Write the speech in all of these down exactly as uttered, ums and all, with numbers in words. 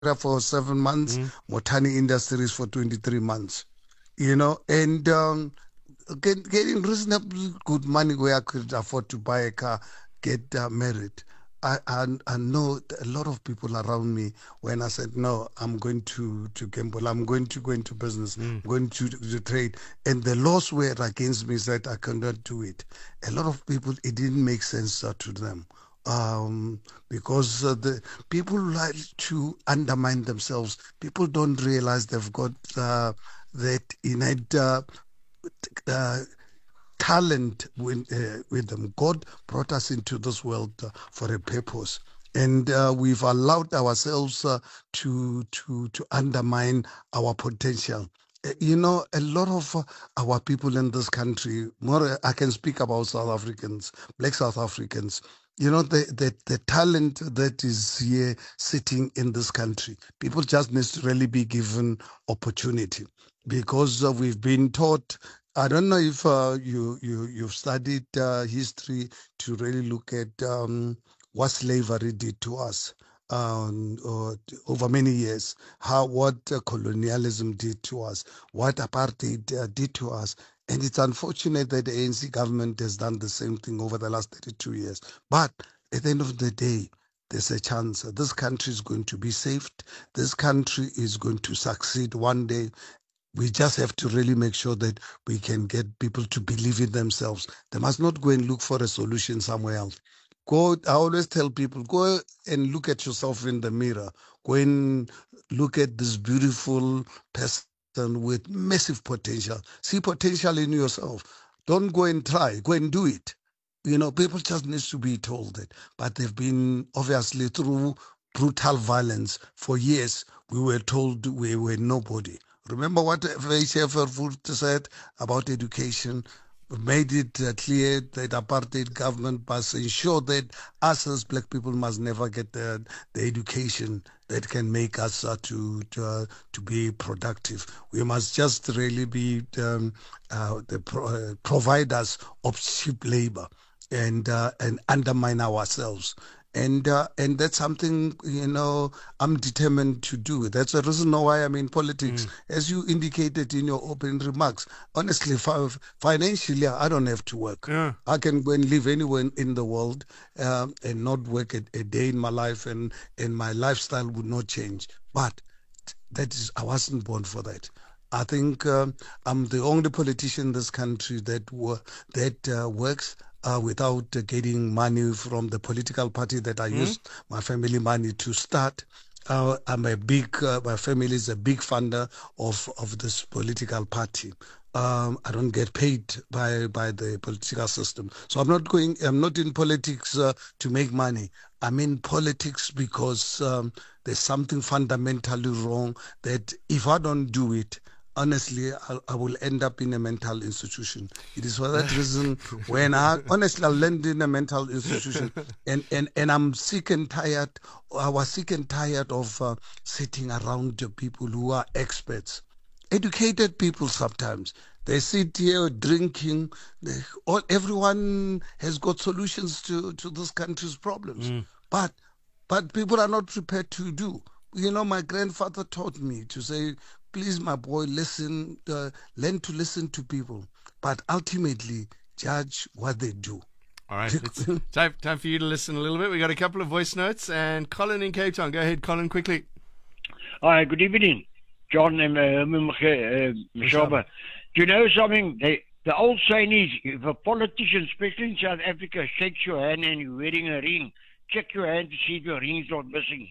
for seven months, Mm. Motani Industries for twenty-three months. You know, and um, get, getting reasonably good money where I could afford to buy a car, get uh, married. I, I I know a lot of people around me when I said no, I'm going to to gamble, I'm going to go into business, Mm. I'm going to, to trade, and the laws were against me that I cannot do it. A lot of people, it didn't make sense uh, to them. Um, because uh, the people like to undermine themselves. People don't realize they've got uh, that innate uh, uh, talent with, uh, with them. God brought us into this world uh, for a purpose. And uh, we've allowed ourselves uh, to to to undermine our potential. Uh, You know, a lot of uh, our people in this country, more I can speak about South Africans, black South Africans, you know, the, the, the talent that is here sitting in this country, people just need to really be given opportunity because uh, we've been taught. I don't know if uh, you, you, you've studied uh, history to really look at um, what slavery did to us um, or over many years, how what uh, colonialism did to us, what apartheid uh, did to us. And it's unfortunate that the A N C government has done the same thing over the last thirty-two years. But at the end of the day, there's a chance that this country is going to be saved. This country is going to succeed one day. We just have to really make sure that we can get people to believe in themselves. They must not go and look for a solution somewhere else. Go, I always tell people, go and look at yourself in the mirror. Go and look at this beautiful person with massive potential. See potential in yourself. Don't go and try, go and do it. You know, people just need to be told that. But they've been obviously through brutal violence for years. We were told we were nobody. Remember what Veishefer said about education? Made it uh, clear that apartheid government must ensure that us as black people must never get the, the education that can make us uh, to to, uh, to be productive. We must just really be um, uh, the pro- uh, providers of cheap labor and uh, and undermine ourselves. And uh, and that's something, you know, I'm determined to do. That's the reason why I'm in politics, Mm. as you indicated in your opening remarks. Honestly, fi- financially, I don't have to work. Yeah. I can go and live anywhere in, in the world um, and not work a, a day in my life, and and my lifestyle would not change. But that is, I wasn't born for that. I think um, I'm the only politician in this country that wo- that uh, works uh, without uh, getting money from the political party that I Mm. used my family money to start. Uh, I'm a big, uh, my family is a big funder of, of this political party. Um, I don't get paid by, by the political system. So I'm not going, I'm not in politics uh, to make money. I'm in politics because um, there's something fundamentally wrong that if I don't do it, honestly, I, I will end up in a mental institution. It is for that reason when I honestly I land in a mental institution, and, and, and I'm sick and tired. I was sick and tired of uh, sitting around the people who are experts, educated people. Sometimes they sit here drinking. They, all everyone has got solutions to to this country's problems, Mm. but but people are not prepared to do. You know, my grandfather taught me to say, please, my boy, listen, uh, learn to listen to people, but ultimately judge what they do. All right, it's time time for you to listen a little bit. We got a couple of voice notes, and Colin in Cape Town. Go ahead, Colin, quickly. Hi, good evening, John and uh, uh, Mashaba. Do you know something? They, the old saying is, if a politician, especially in South Africa, shakes your hand and you're wearing a ring, check your hand to see if your ring's not missing.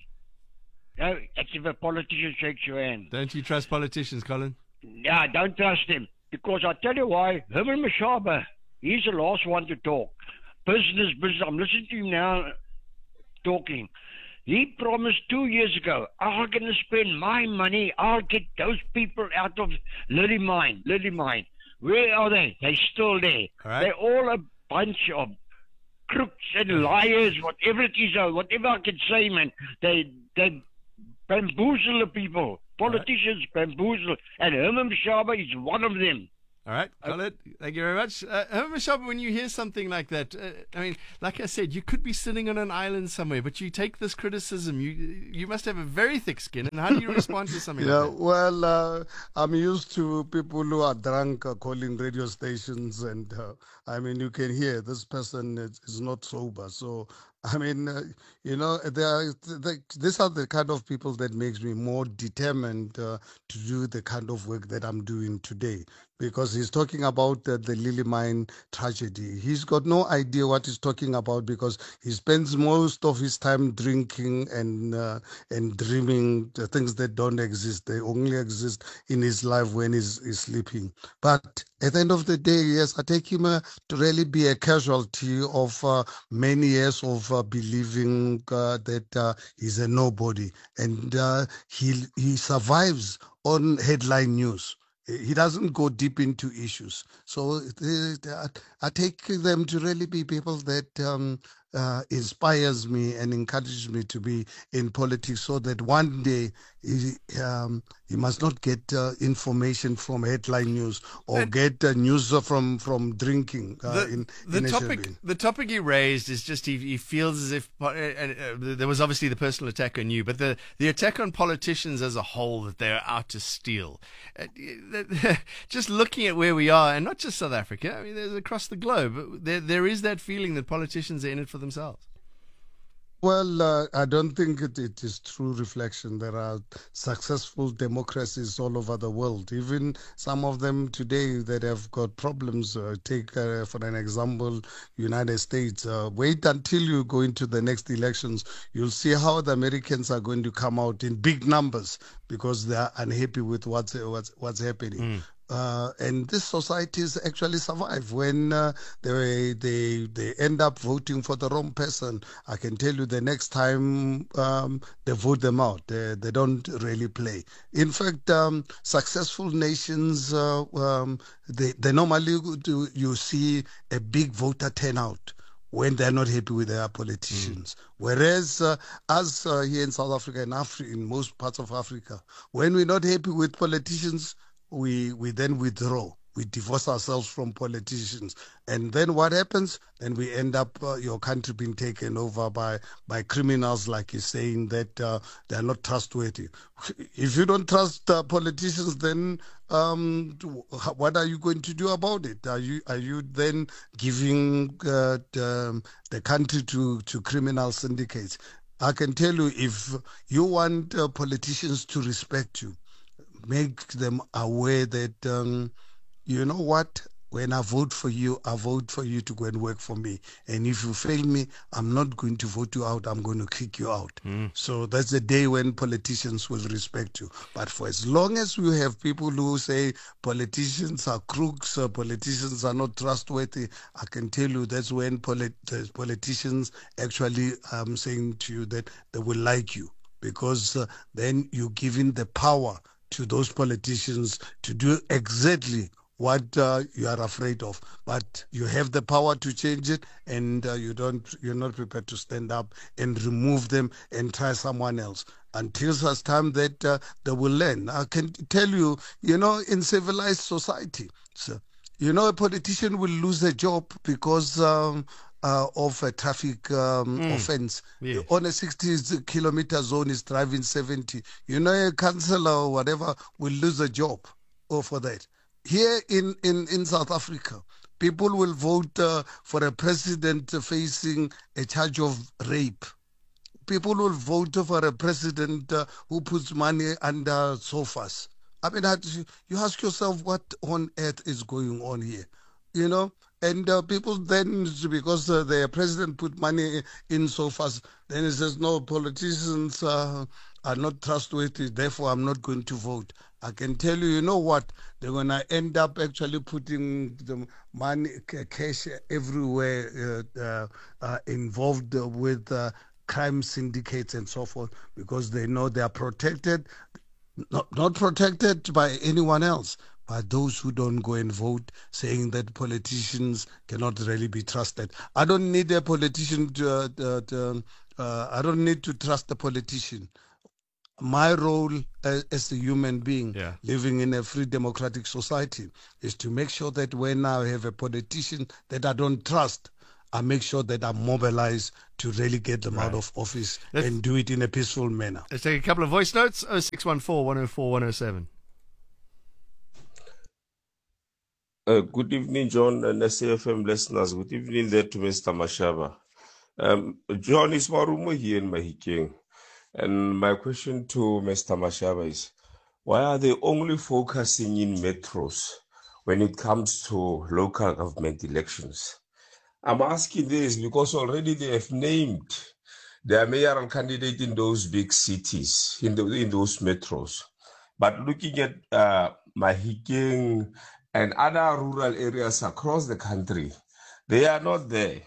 No, that's if a politician shakes your hand. Don't you trust politicians, Colin? Yeah, don't trust him. Because I tell you why, Herman Mashaba, he's the last one to talk. Business, business. I'm listening to him now talking. He promised two years ago, I'm going to spend my money. I'll get those people out of Lily Mine. Lily Mine. Where are they? They're still there. All right. They're all a bunch of crooks and liars, whatever it is, or whatever I can say, man. They they bamboozle the people. Politicians right. bamboozle. And Herman Mashaba is one of them. All right, got it. Thank you very much. Uh, Herman Mashaba, when you hear something like that, uh, I mean, like I said, you could be sitting on an island somewhere, but you take this criticism. You you must have a very thick skin. And how do you respond to something Yeah, like that? well, uh, I'm used to people who are drunk uh, calling radio stations, and uh, I mean, you can hear this person is, is not sober. So, I mean, uh, you know, they are, they, these are the kind of people that makes me more determined uh, to do the kind of work that I'm doing today. Because he's talking about uh, the Lily Mine tragedy. He's got no idea what he's talking about because he spends most of his time drinking and uh, and dreaming the things that don't exist. They only exist in his life when he's, he's sleeping. But at the end of the day, yes, I take him uh, to really be a casualty of uh, many years of uh, believing uh, that uh, he's a nobody. And uh, he he survives on headline news. He doesn't go deep into issues. So uh, I take them to really be people that um, uh, inspires me and encourages me to be in politics so that one day he, um, he must not get uh, information from headline news or But get uh, news from, from drinking uh, the in, the in a topic shabin. the topic he raised is just he, he feels as if uh, uh, uh, there was obviously the personal attack on you, but the the attack on politicians as a whole, that they're out to steal. Uh, just looking at where we are, and not just South Africa, I mean, there's across the globe, there there is that feeling that politicians are in it for themselves. Well, uh, I don't think it, it is true reflection. There are successful democracies all over the world, even some of them today that have got problems. Uh, take, uh, for an example, United States. Uh, wait until you go into the next elections. You'll see how the Americans are going to come out in big numbers because they are unhappy with what's, what's, what's happening. Mm. Uh, and these societies actually survive when uh, they they they end up voting for the wrong person. I can tell you the next time um, they vote them out, they, they don't really play. In fact, um, successful nations uh, um, they they normally do, you see a big voter turnout when they're not happy with their politicians. Mm. Whereas uh, us uh, here in South Africa and Afri- in most parts of Africa, when we're not happy with politicians, we we then withdraw. We divorce ourselves from politicians. And then what happens? Then we end up, uh, your country being taken over by, by criminals, like you're saying, that uh, they're not trustworthy. If you don't trust uh, politicians, then um, what are you going to do about it? Are you are you then giving uh, the, the country to, to criminal syndicates? I can tell you, if you want uh, politicians to respect you, make them aware that, um, you know what, when I vote for you, I vote for you to go and work for me. And if you fail me, I'm not going to vote you out. I'm going to kick you out. Mm. So that's the day when politicians will respect you. But for as long as we have people who say politicians are crooks, uh, politicians are not trustworthy, I can tell you that's when polit- politicians actually, I'm saying to you that they will like you. Because uh, then you're giving the power to those politicians to do exactly what uh, you are afraid of, but you have the power to change it, and uh, you don't. You're not prepared to stand up and remove them and try someone else until such time that uh, they will learn. I can tell you, you know, in civilized society, so, you know, a politician will lose a job because. Um, Uh, of a traffic um, mm. offense. Yes. On a sixty kilometer zone is driving seventy. You know, a councillor or whatever will lose a job or for that. Here in, in, in South Africa, people will vote uh, for a president facing a charge of rape. People will vote for a president uh, who puts money under sofas. I mean, you ask yourself, what on earth is going on here? You know? And uh, people then, because uh, their president put money in sofas, then he says, no, politicians uh, are not trustworthy, therefore I'm not going to vote. I can tell you, you know what? They're going to end up actually putting the money, cash everywhere uh, uh, uh, involved with uh, crime syndicates and so forth, because they know they are protected, not, not protected by anyone else. By those who don't go and vote, saying that politicians cannot really be trusted. I don't need a politician to, uh, to uh, I don't need to trust a politician. my role as, as a human being Yeah. living in a free democratic society is to make sure that when I have a politician that I don't trust, I make sure that I mobilize to really get them Right. out of office Let's- and do it in a peaceful manner. Let's take a couple of voice notes. oh six one four, one oh four, one oh seven. Uh, good evening, John and S A F M listeners. Good evening there to Mister Mashaba. Um, John is Marumo here in Mahikeng. And my question to Mister Mashaba is, why are they only focusing in metros when it comes to local government elections? I'm asking this because already they have named their mayoral candidate in those big cities, in, the, in those metros. But looking at uh, Mahikeng and other rural areas across the country, they are not there.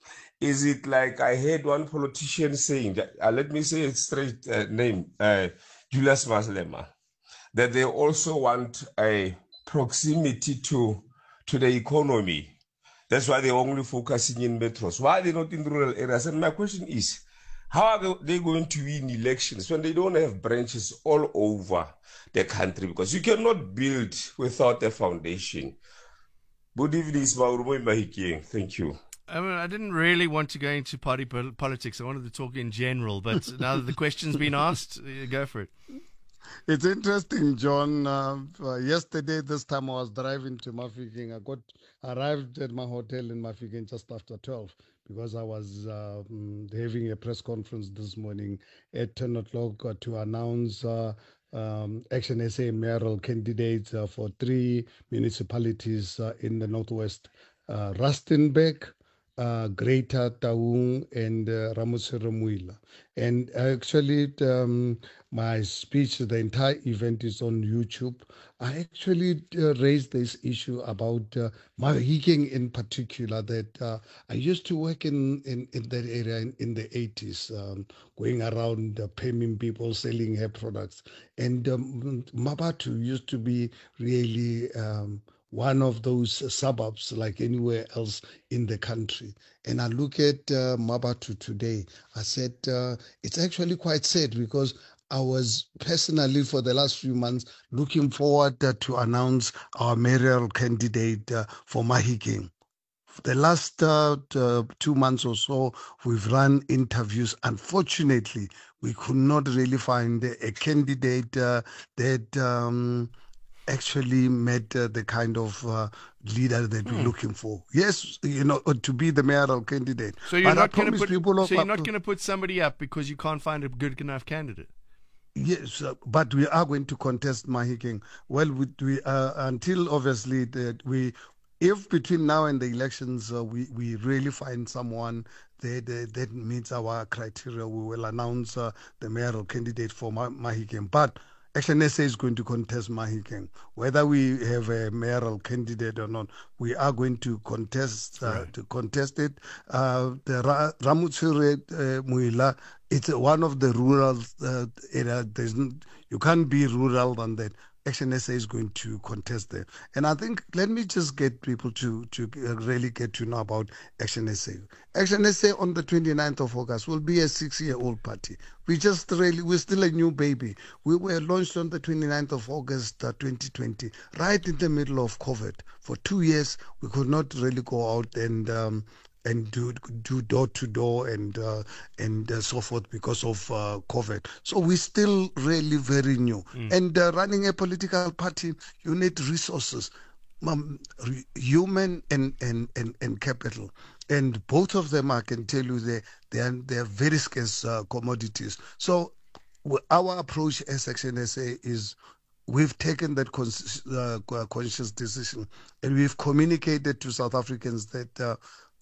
Is it like I heard one politician saying that, uh, let me say it straight uh, name, uh, Julius Maslema, that they also want a proximity to, to the economy. That's why they're only focusing in metros. Why are they not in rural areas? And my question is, how are they going to win elections when they don't have branches all over the country? Because you cannot build without a foundation. Good evening, Ismail Mahikeng. Thank you. I mean, I didn't really want to go into party pol- politics. I wanted to talk in general, but now that the question's been asked, uh, go for it. It's interesting, John. Uh, uh, yesterday, this time I was driving to Mafeking. I got arrived at my hotel in Mafeking just after twelve because I was uh, mm, having a press conference this morning at ten o'clock uh, to announce uh, um, Action S A mayoral candidates uh, for three municipalities uh, in the Northwest, uh, Rustenburg, uh, Greater Taung, and uh, Ramotswe-Muila. And actually, um, my speech, the entire event is on YouTube. I actually uh, raised this issue about uh, Mahikeng in particular, that uh, I used to work in, in, in that area in, in the eighties, um, going around uh, paying people, selling hair products. And um, Mabatu used to be really um, one of those suburbs like anywhere else in the country. And I look at uh, Mabatu today, I said, uh, it's actually quite sad because I was personally for the last few months looking forward uh, to announce our mayoral candidate uh, for Mahikeng. The last uh, t- two months or so, we've run interviews. Unfortunately, we could not really find a candidate uh, that um, actually met uh, the kind of uh, leader that we're looking for. Yes, you know, uh, to be the mayoral candidate. So you're But I not going to promise put. people of- So you're not going to put somebody up because you can't find a good enough candidate. Yes, uh, but we are going to contest Mahikeng. Well, we, we uh, until obviously that we, if between now and the elections uh, we we really find someone that that, that meets our criteria, we will announce uh, the mayoral candidate for Ma- Mahikeng. But Action S A is going to contest Mahikeng. Whether we have a mayoral candidate or not, we are going to contest uh, Right. to contest it. Uh, the Ra- Ramotswe-Muila, it's one of the rural uh, area. There's n- you can't be rural than that. Action S A is going to contest there. And I think, let me just get people to, to uh, really get to know about Action S A. Action S A on the twenty-ninth of August will be a six-year-old party. We just really, we're still a new baby. We were launched on the twenty-ninth of August uh, twenty twenty, right in the middle of COVID. For two years, we could not really go out and um, and do do door to door and uh, and uh, so forth because of uh, COVID. So we're still really very new. And uh, running a political party, you need resources, um, re- human and, and, and, and capital. And both of them, I can tell you, they they are, they are very scarce uh, commodities. So w- our approach as Action S A is we've taken that cons- uh, conscious decision, and we've communicated to South Africans that uh,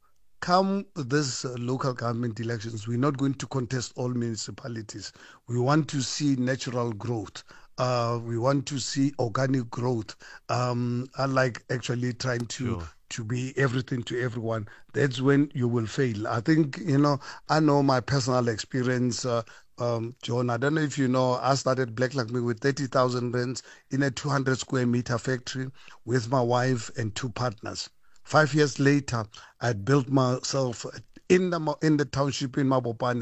come this uh, local government elections, we're not going to contest all municipalities. We want to see natural growth. Uh, we want to see organic growth, um, unlike actually trying to Sure. to be everything to everyone. That's when you will fail. I think, you know, I know my personal experience, uh, um, John. I don't know if you know, I started Black Like Me with thirty thousand rands in a two hundred square meter factory with my wife and two partners. Five years later, I built myself in the mo- in the township in Mabopane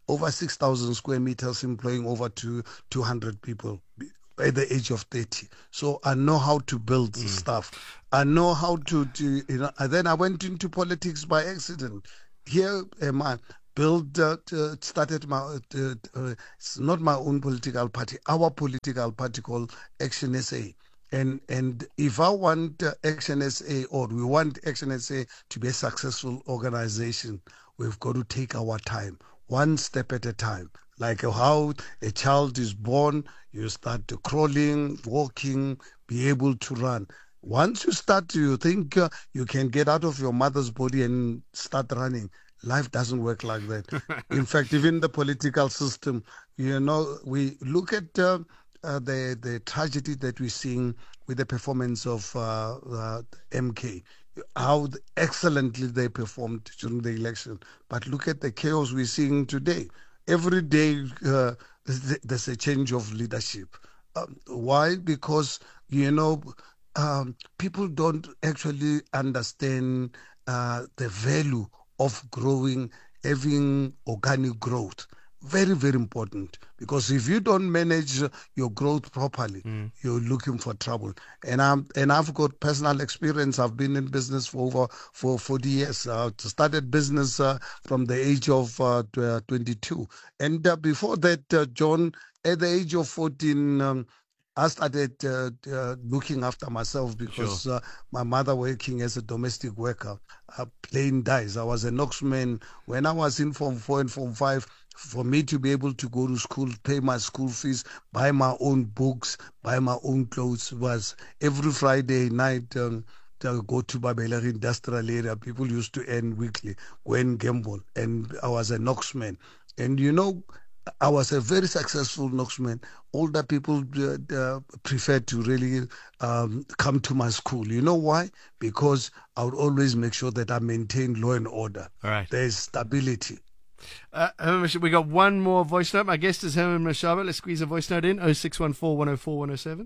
over six thousand square meters, employing over two, 200 people at the age of thirty. So I know how to build mm. stuff. I know how to, to, you know, and then I went into politics by accident. Here am I. Build, uh, uh, started my, uh, uh, it's not my own political party, our political party called Action S A. And and if I want uh, Action S A, or we want Action S A to be a successful organization, we've got to take our time, one step at a time. Like how a child is born, you start crawling, walking, be able to run. Once you start, you think uh, you can get out of your mother's body and start running. Life doesn't work like that. In fact, even the political system, you know, we look at uh, uh, the the tragedy that we're seeing with the performance of uh, uh, M K, how excellently they performed during the election. But look at the chaos we're seeing today. Every day uh, there's a change of leadership. Um, why? Because, you know, um, people don't actually understand uh, the value of growing, having organic growth. Very, very important. Because if you don't manage your growth properly, mm. you're looking for trouble. And I'm and I've got personal experience. I've been in business for over for forty years. I started business uh, from the age of uh, twenty-two. And uh, before that, uh, John, at the age of fourteen, um, I started uh, uh, looking after myself because sure. uh, my mother working as a domestic worker, uh, playing dice. I was a Knoxman. When I was in Form four and Form five, for me to be able to go to school, pay my school fees, buy my own books, buy my own clothes, was every Friday night um, to go to Babeleri industrial area. People used to earn weekly, go and gamble. And I was a Knoxman. And you know, I was a very successful Knoxman. Older people uh, uh, preferred to really um, come to my school. You know why? Because I would always make sure that I maintain law and order. All right. There's stability. Uh, we got one more voice note. My guest is Herman Mashaba. Let's squeeze a voice note in. oh six one four, one oh four, one oh seven.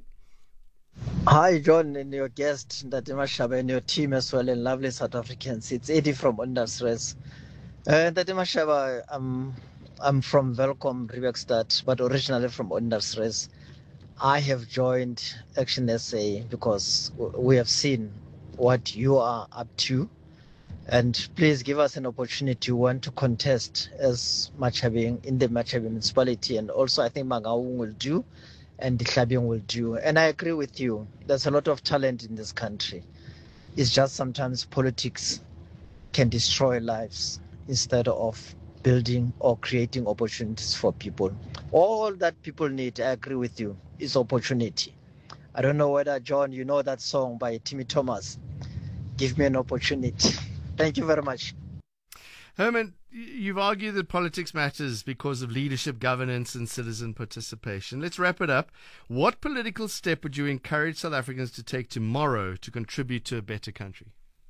Hi, John, and your guest, Ndati Mashaba, and your team as well, and lovely South Africans. It's Eddie from Onderstress. Uh, Ndati Mashaba, um, I'm from Welkom, Rivekstad, but originally from Onderstress. I have joined Action S A because we have seen what you are up to. And please give us an opportunity to want to contest as Machabeng in the Machabeng municipality. And also I think Mangaung will do and the Hlabeng will do. And I agree with you. There's a lot of talent in this country. It's just sometimes politics can destroy lives instead of building or creating opportunities for people. All that people need, I agree with you, is opportunity. I don't know whether, John, you know that song by Timmy Thomas, Give Me an Opportunity. Thank you very much. Herman, you've argued that politics matters because of leadership, governance, and citizen participation. Let's wrap it up. What political step would you encourage South Africans to take tomorrow to contribute to a better country?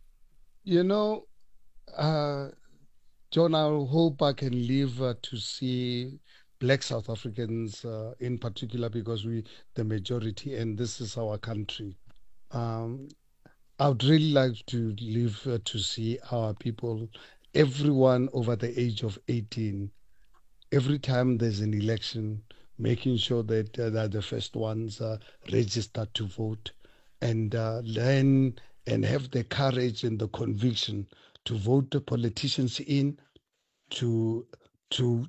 You know, uh, John, I hope I can live uh, to see Black South Africans uh, in particular, because we the majority, and this is our country. Um, I would really like to live uh, to see our people, everyone over the age of eighteen, every time there's an election, making sure that uh, they're the first ones uh, registered to vote, and uh, learn and have the courage and the conviction to vote the politicians in, to to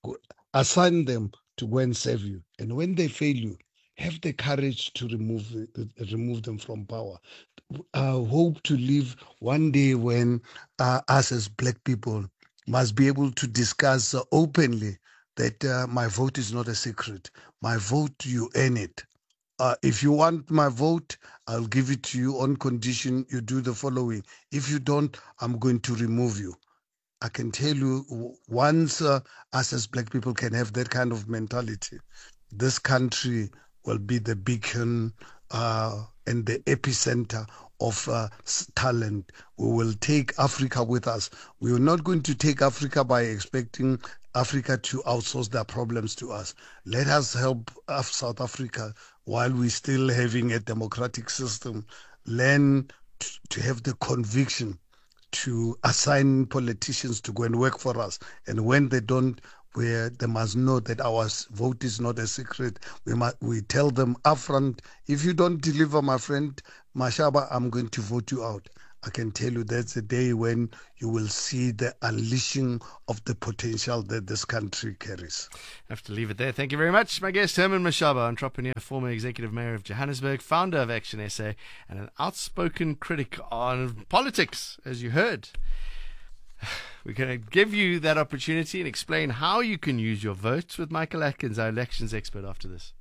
assign them to go and serve you. And when they fail you, have the courage to remove uh, remove them from power. I hope to live one day when uh, us as Black people must be able to discuss uh, openly that uh, my vote is not a secret. My vote, you earn it. Uh, if you want my vote, I'll give it to you on condition you do the following. If you don't, I'm going to remove you. I can tell you, once uh, us as Black people can have that kind of mentality, this country will be the beacon uh, and the epicenter of uh, talent. We will take Africa with us. We are not going to take Africa by expecting Africa to outsource their problems to us. Let us help South Africa while we're still having a democratic system. Learn to have the conviction to assign politicians to go and work for us. And when they don't, where they must know that our s- vote is not a secret. We must, we tell them upfront, if you don't deliver, my friend Mashaba, I'm going to vote you out. I can tell you that's the day when you will see the unleashing of the potential that this country carries. I have to leave it there. Thank you very much. My guest, Herman Mashaba, entrepreneur, former executive mayor of Johannesburg, founder of Action S A, and an outspoken critic on politics, as you heard. We're going to give you that opportunity and explain how you can use your vote with Michael Atkins, our elections expert, after this.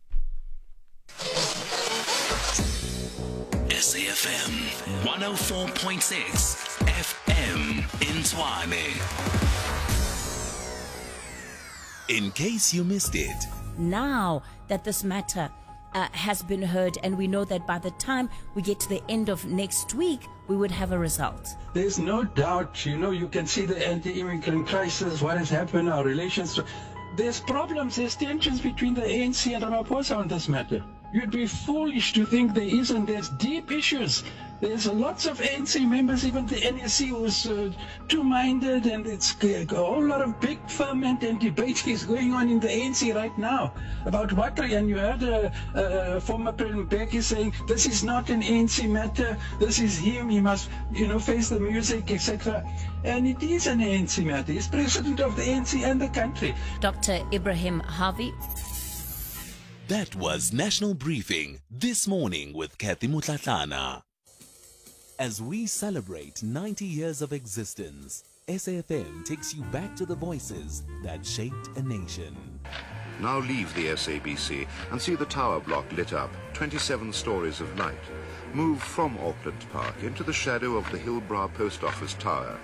S A F M one oh four point six F M in Tshwane. In case you missed it, now that this matter uh, has been heard, and we know that by the time we get to the end of next week, we would have a result. There's no doubt, you know, you can see the anti-immigrant crisis, what has happened, our relations. To, there's problems, there's tensions between the A N C and Ramaphosa on this matter. You'd be foolish to think there isn't. There's deep issues. There's lots of A N C members, even the N S C was uh, two-minded, and it's a whole lot of big ferment and debate is going on in the A N C right now about what, and you heard uh, uh, former President Mbeki saying, this is not an A N C matter, this is him, he must, you know, face the music, et cetera. And it is an A N C matter. He's president of the A N C and the country. Doctor Ibrahim Harvey. that was National Briefing this morning with Kathy Mutlatlana. As we celebrate ninety years of existence, S A F M takes you back to the voices that shaped a nation. Now leave the S A B C and see the tower block lit up, twenty-seven stories of light. Move from Auckland Park into the shadow of the Hillbrow Post Office Tower.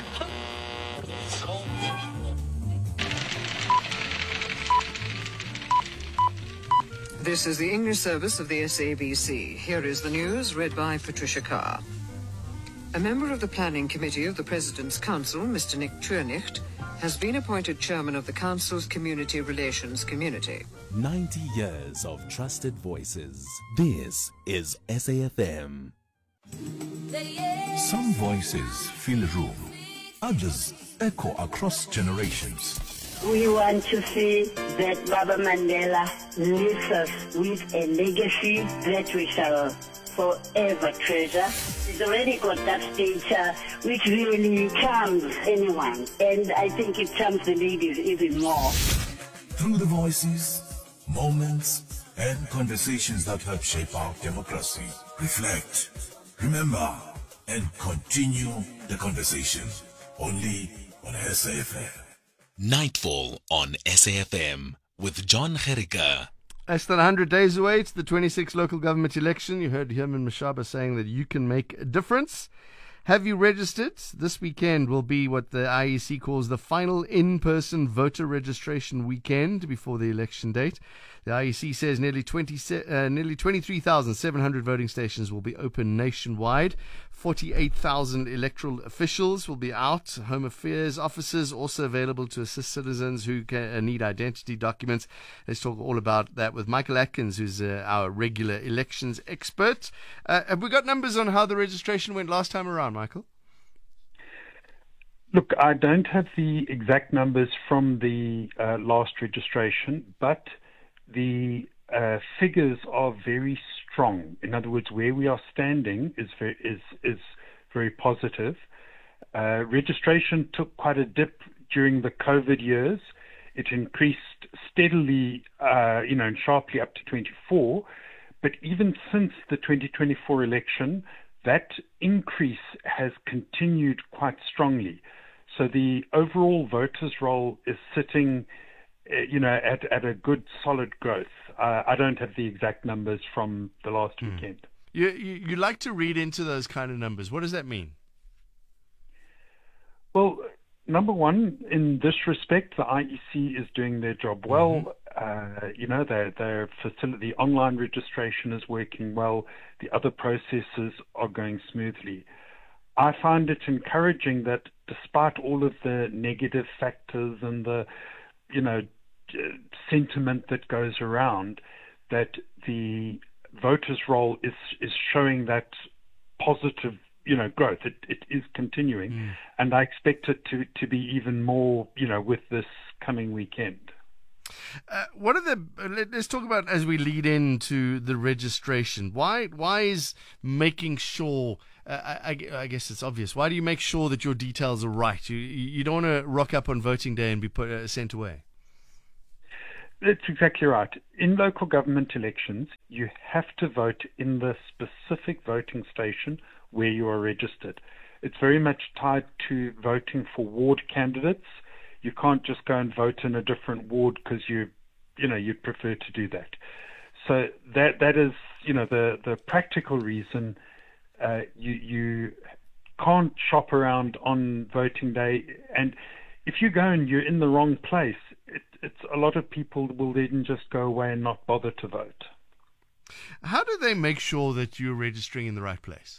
This is the English service of the S A B C. Here is the news, read by Patricia Carr. A member of the Planning Committee of the President's Council, Mister Nick Churnicht, has been appointed chairman of the Council's Community Relations Community. ninety years of trusted voices. This is S A F M. Some voices fill a room, others echo across generations. We want to see that Baba Mandela leaves us with a legacy that we shall forever treasure. He's already got that stature which really charms anyone, and I think it charms the ladies even more. Through the voices, moments, and conversations that help shape our democracy, reflect, remember, and continue the conversation. Only on S A F M. Nightfall on S A F M with John Gericke. Less than one hundred days away to the twenty-sixth local government election. You heard Herman Mashaba saying that you can make a difference. Have you registered? This weekend will be what the I E C calls the final in-person voter registration weekend before the election date. The I E C says nearly twenty, uh, nearly twenty-three thousand seven hundred voting stations will be open nationwide. forty-eight thousand electoral officials will be out. Home Affairs officers also available to assist citizens who can, uh, need identity documents. Let's talk all about that with Michael Atkins, who's uh, our regular elections expert. Uh, have we got numbers on how the registration went last time around, Michael? Look, I don't have the exact numbers from the uh, last registration, but the uh, figures are very strong. In other words, where we are standing is very, is is very positive. Uh, registration took quite a dip during the COVID years. It increased steadily, uh, you know, and sharply up to twenty-four. But even since the twenty twenty-four election, that increase has continued quite strongly. So the overall voters' roll is sitting, uh, you know, at, at a good, solid growth. Uh, I don't have the exact numbers from the last mm. weekend. You, you you like to read into those kind of numbers. What does that mean? Well, number one, in this respect, the I E C is doing their job well. Mm-hmm. Uh, you know, their their facility, online registration is working well. The other processes are going smoothly. I find it encouraging that despite all of the negative factors and the, you know, sentiment that goes around, that the voters' roll is is showing that positive, you know, growth. It it is continuing, mm. and I expect it to to be even more, you know, with this coming weekend. Uh, what are the? Let's talk about as we lead into the registration. Why? Why is making sure? Uh, I, I guess it's obvious. Why do you make sure that your details are right? You you don't want to rock up on voting day and be put uh, sent away. That's exactly right. In local government elections, you have to vote in the specific voting station where you are registered. It's very much tied to voting for ward candidates. You can't just go and vote in a different ward because you, you know, you'd prefer to do that. So that that is, you know, the the practical reason. Uh, you you can't shop around on voting day, and if you go and you're in the wrong place, it, it's a lot of people will then just go away and not bother to vote. How do they make sure that you're registering in the right place?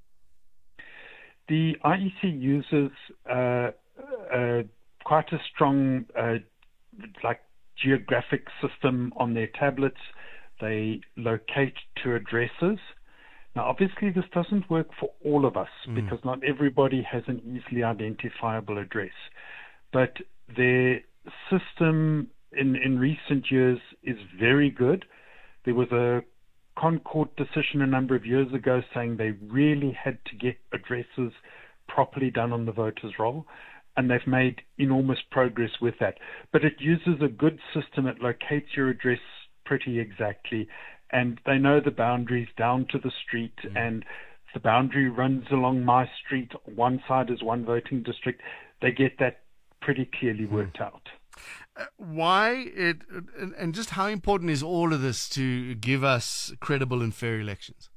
The I E C uses uh, uh, quite a strong, uh, like geographic system on their tablets. They locate to addresses. Now, obviously, this doesn't work for all of us mm. because not everybody has an easily identifiable address. But their system in, in recent years is very good. There was a Concord decision a number of years ago saying they really had to get addresses properly done on the voters' roll, and they've made enormous progress with that. But it uses a good system. It locates your address pretty exactly, and they know the boundaries down to the street, mm. and the boundary runs along my street. One side is one voting district. They get that pretty clearly worked mm. out. Uh, why it and, and just how important is all of this to give us credible and fair elections?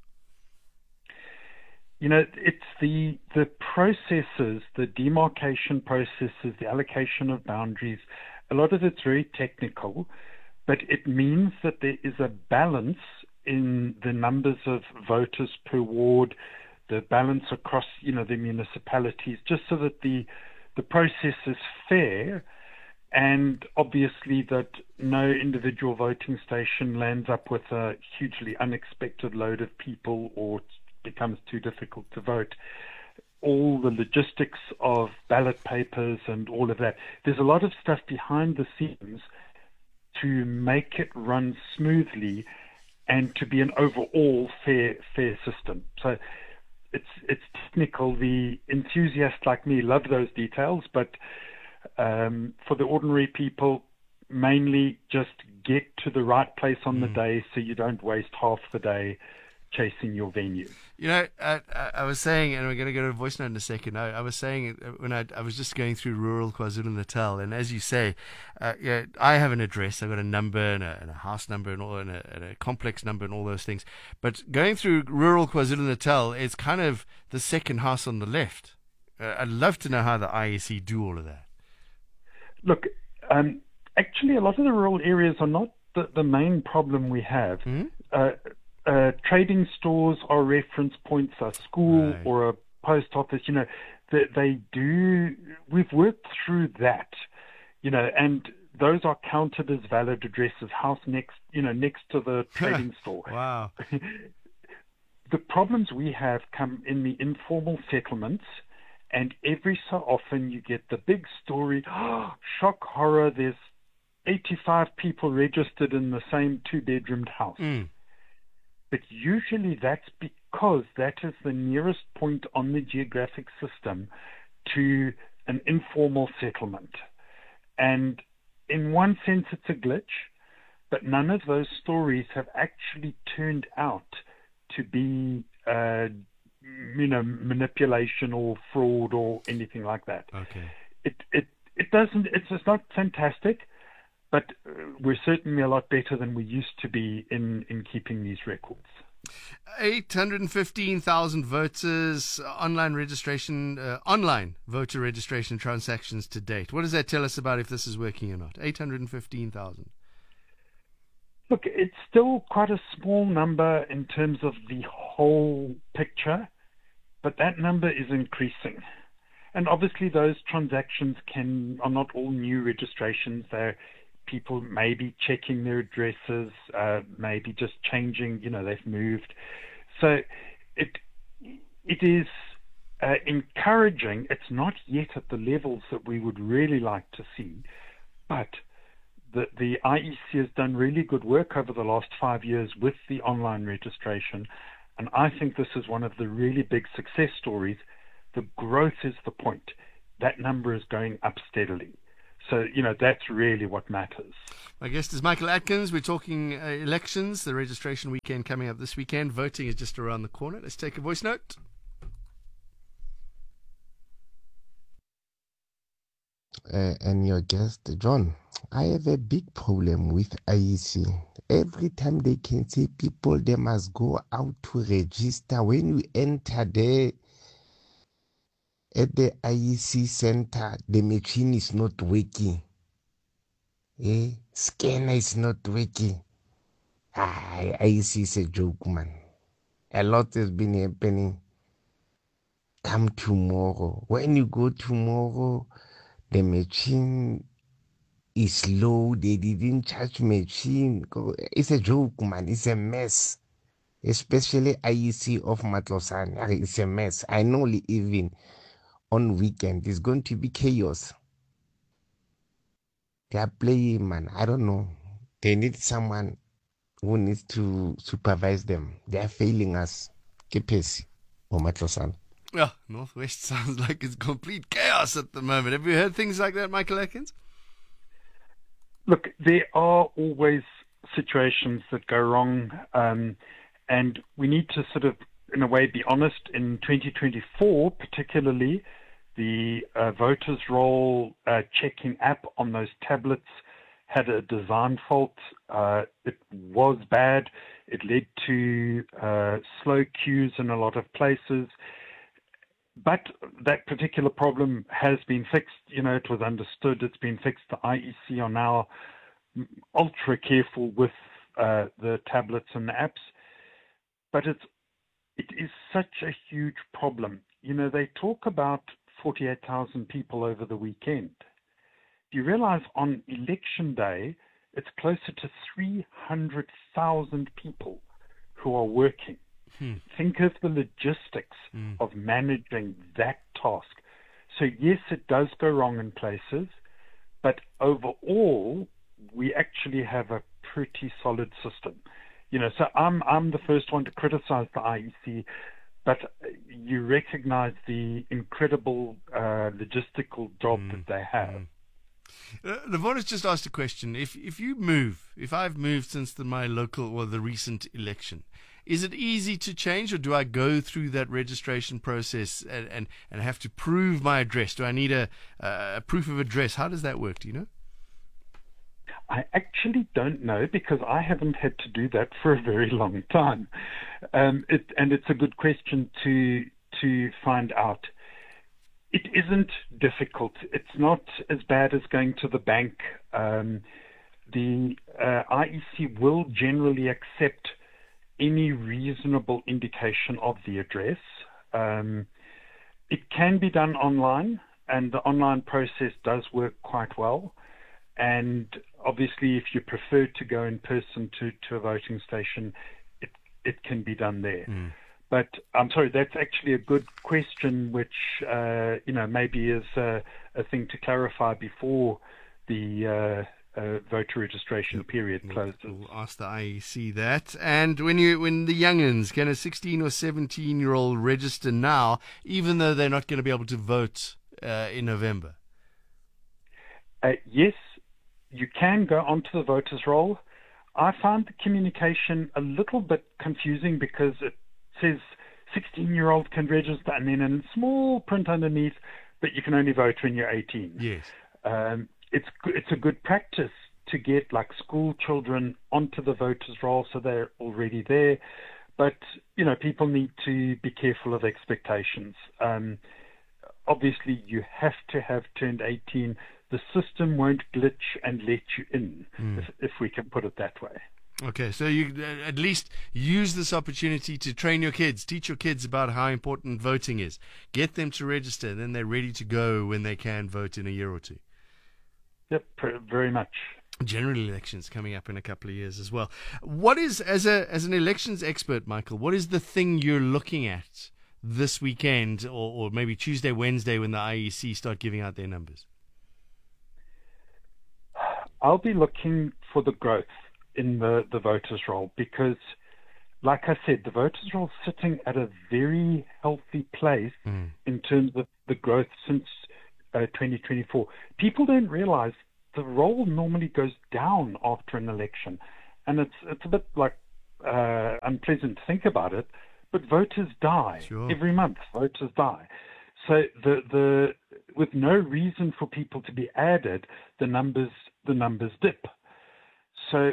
You know, it's the the processes, the demarcation processes, the allocation of boundaries. A lot of it's very technical, but it means that there is a balance in the numbers of voters per ward, the balance across, you know, the municipalities, just so that the the process is fair, and obviously that no individual voting station lands up with a hugely unexpected load of people or becomes too difficult to vote. All the logistics of ballot papers and all of that. There's a lot of stuff behind the scenes to make it run smoothly and to be an overall fair fair system. So it's it's technical. The enthusiasts like me love those details, but um, for the ordinary people, mainly just get to the right place on mm. the day so you don't waste half the day chasing your venue. You know, I, I was saying, and we're going to go to a voice note in a second. I, I was saying when I, I was just going through rural KwaZulu-Natal, and as you say, uh, yeah, I have an address. I've got a number and a, and a house number and, all, and, a, and a complex number and all those things. But going through rural KwaZulu-Natal, it's kind of the second house on the left. Uh, I'd love to know how the I E C do all of that. Look, um, actually, a lot of the rural areas are not the, the main problem we have. Mm-hmm. Uh, Uh, trading stores are reference points, a school right. or a post office, you know, they, they do, we've worked through that, you know, and those are counted as valid addresses, house next, you know, next to the trading store. Wow. The problems we have come in the informal settlements, and every so often you get the big story, oh, shock, horror, there's eighty-five people registered in the same two-bedroomed house. Mm. But usually that's because that is the nearest point on the geographic system to an informal settlement. And in one sense, it's a glitch, but none of those stories have actually turned out to be, uh, you know, manipulation or fraud or anything like that. Okay. It it it doesn't. It's it's not fantastic. But we're certainly a lot better than we used to be in, in keeping these records. eight hundred fifteen thousand voters, online registration, uh, online voter registration transactions to date. What does that tell us about if this is working or not? eight hundred fifteen thousand. Look, it's still quite a small number in terms of the whole picture, but that number is increasing. And obviously those transactions can are not all new registrations. They're people maybe checking their addresses, uh, maybe just changing, you know, they've moved. So it it is uh, encouraging. It's not yet at the levels that we would really like to see, But the, the I E C has done really good work over the last five years with the online registration. And I think this is one of the really big success stories. The growth is the point. That number is going up steadily. So, you know, that's really what matters. My guest is Michael Atkins. We're talking uh, elections, the registration weekend coming up this weekend. Voting is just around the corner. Let's take a voice note. Uh, and your guest, John, I have a big problem with I E C. Every time they can say people, they must go out to register. When you enter there at the I E C center, the machine is not working. Eh? Scanner is not working. Ah, I E C is a joke, man. A lot has been happening. Come tomorrow. When you go tomorrow, the machine is slow. They didn't charge machine. It's a joke, man. It's a mess. Especially I E C of Matlosan. It's a mess. I know even on weekend it's going to be chaos. They are playing, man. I don't know. They need someone who needs to supervise them. They are failing us. Kepesi or Matlosan. Yeah, Northwest sounds like it's complete chaos at the moment. Have you heard things like that, Michael Atkins? Look, there are always situations that go wrong, um, and we need to sort of, in a way, be honest. In twenty twenty-four, particularly, the uh, voters' roll uh, checking app on those tablets had a design fault. Uh, it was bad. It led to uh, slow queues in a lot of places. But that particular problem has been fixed. You know, it was understood. It's been fixed. The I E C are now ultra careful with uh, the tablets and the apps. But it's it is such a huge problem. You know, they talk about forty-eight thousand people over the weekend. Do you realize on election day, it's closer to three hundred thousand people who are working? Hmm. Think of the logistics hmm. of managing that task. So yes, it does go wrong in places, but overall, we actually have a pretty solid system. You know, so I'm I'm the first one to criticize the I E C, but you recognize the incredible uh, logistical job hmm. that they have. Uh, Levon has just asked a question. If if you move, if I've moved since the, my local or the recent election, is it easy to change, or do I go through that registration process and, and, and have to prove my address? Do I need a, a proof of address? How does that work? Do you know? I actually don't know, because I haven't had to do that for a very long time. Um, it, and it's a good question to to find out. It isn't difficult. It's not as bad as going to the bank. Um, the uh, I E C will generally accept any reasonable indication of the address. Um, it can be done online, and the online process does work quite well. And obviously, if you prefer to go in person to, to a voting station, it it can be done there. Mm. But I'm sorry, that's actually a good question, which uh, you know maybe is a, a thing to clarify before the uh, uh, voter registration period closes. We'll ask the I E C that. And when you when the youngins, can a sixteen or seventeen year old register now, even though they're not going to be able to vote uh, in November? Uh, yes, you can go onto the voters' roll. I found the communication a little bit confusing, because it says sixteen-year-old can register, and then in small print underneath, but you can only vote when you're eighteen. Yes. Um, it's it's a good practice to get like school children onto the voters' roll, so they're already there. But you know, people need to be careful of expectations. Um, obviously, you have to have turned eighteen. The system won't glitch and let you in, mm. if, if we can put it that way. Okay, so you uh, at least use this opportunity to train your kids, teach your kids about how important voting is. Get them to register, and then they're ready to go when they can vote in a year or two. Yep, very much. General elections coming up in a couple of years as well. What is, as a as an elections expert, Michael, what is the thing you're looking at this weekend, or, or maybe Tuesday, Wednesday, when the I E C start giving out their numbers? I'll be looking for the growth in the, the voters' roll because, like I said, the voters' roll is sitting at a very healthy place mm. in terms of the growth since uh, twenty twenty-four. People don't realize the roll normally goes down after an election, and it's it's a bit like uh, unpleasant to think about it, but voters die sure. every month. Voters die. So the the with no reason for people to be added, the numbers the numbers dip. So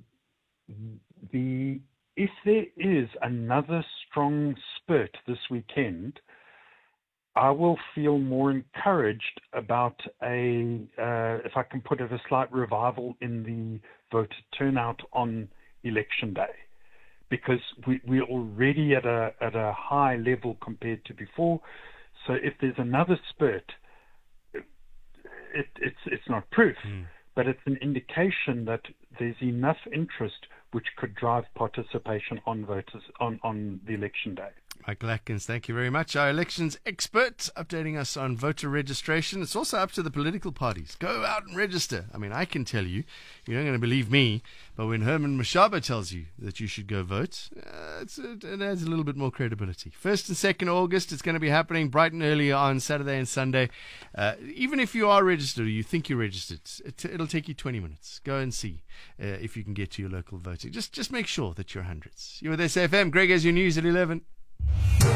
the if there is another strong spurt this weekend, I will feel more encouraged about a, uh, if I can put it, a slight revival in the voter turnout on election day, because we, we're already at a at a high level compared to before. So if there's another spurt, it, it, it's it's not proof, mm. but it's an indication that there's enough interest which could drive participation on voters on, on the election day. Michael Atkins, thank you very much. Our elections expert updating us on voter registration. It's also up to the political parties. Go out and register. I mean, I can tell you, you're not going to believe me, but when Herman Mashaba tells you that you should go vote, uh, it's, it, it adds a little bit more credibility. First and second August, it's going to be happening bright and early on Saturday and Sunday. Uh, even if you are registered or you think you're registered, it, it'll take you twenty minutes. Go and see uh, if you can get to your local voting. Just, just make sure that you're hundreds. You're with S A F M. Greg has your news at eleven.